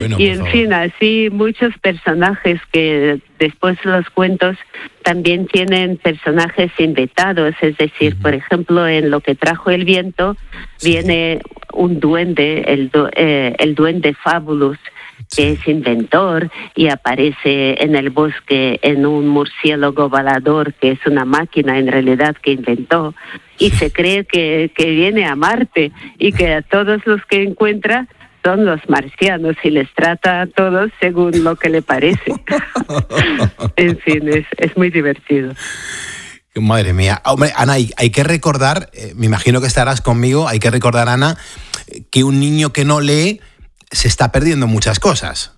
Bueno, y en fin, así muchos personajes que después los cuentos también tienen personajes inventados, es decir, por ejemplo, en Lo que trajo el viento viene un duende, el duende Fabulous, que es inventor y aparece en el bosque en un murciélago volador que es una máquina en realidad que inventó, y se cree que viene a Marte y que a todos los que encuentra son los marcianos y les trata a todos según lo que le parece. En fin, es muy divertido. Madre mía. Hombre, Ana, hay que recordar, me imagino que estarás conmigo, hay que recordar, Ana, que un niño que no lee se está perdiendo muchas cosas.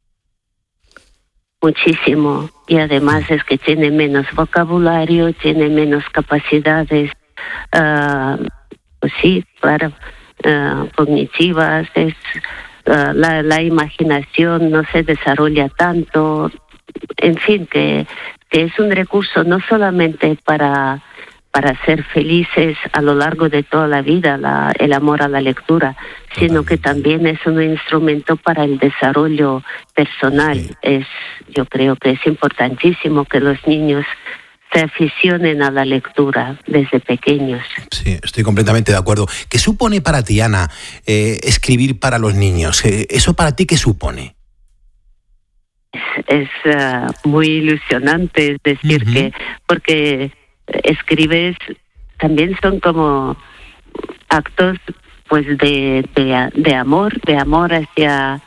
Muchísimo. Y además es que tiene menos vocabulario, tiene menos capacidades, pues sí, claro, cognitivas. La imaginación no se desarrolla tanto. En fin, que es un recurso no solamente para ser felices a lo largo de toda la vida, el amor a la lectura, sino que también es un instrumento para el desarrollo personal. Sí. Yo creo que es importantísimo que los niños se aficionen a la lectura desde pequeños. Sí, estoy completamente de acuerdo. ¿Qué supone para ti, Ana, escribir para los niños? ¿Eso para ti qué supone? Es muy ilusionante, es decir, que porque escribes, también son como actos pues de amor hacia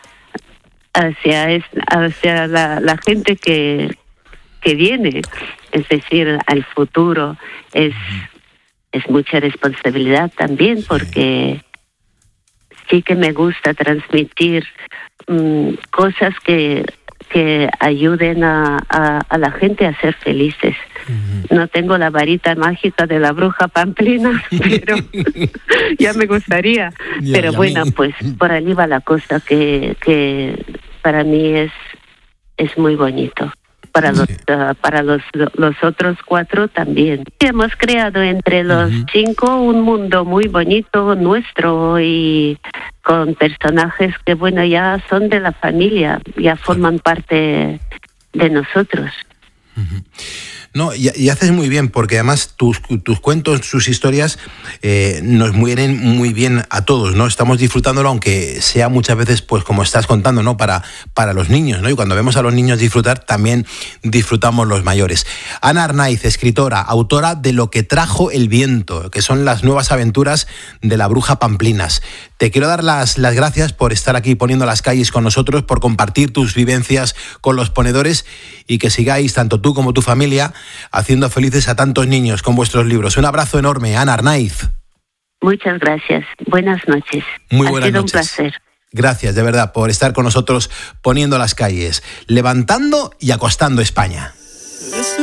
la gente que viene, es decir, al futuro. Es mucha responsabilidad también, porque sí que me gusta transmitir cosas que ayuden a la gente a ser felices. No tengo la varita mágica de la bruja Pamplina, pero ya me gustaría. Pero bueno, pues por allí va la cosa, que para mí es muy bonito. Para los otros 4 también. Hemos creado entre los 5 un mundo muy bonito nuestro, y con personajes que, bueno, ya son de la familia, ya forman parte de nosotros. No, y haces muy bien, porque además tus cuentos, sus historias nos mueren muy bien a todos, ¿no? Estamos disfrutándolo, aunque sea muchas veces, pues como estás contando, ¿no? Para los niños, ¿no? Y cuando vemos a los niños disfrutar, también disfrutamos los mayores. Ana Arnaiz, escritora, autora de Lo que trajo el viento, que son las nuevas aventuras de la bruja Pamplinas. Te quiero dar las gracias por estar aquí poniendo las calles con nosotros, por compartir tus vivencias con los ponedores, y que sigáis, tanto tú como tu familia, haciendo felices a tantos niños con vuestros libros. Un abrazo enorme, Ana Arnaiz. Muchas gracias. Buenas noches. Muy buenas noches. Ha sido un placer. Gracias, de verdad, por estar con nosotros poniendo las calles, levantando y acostando España.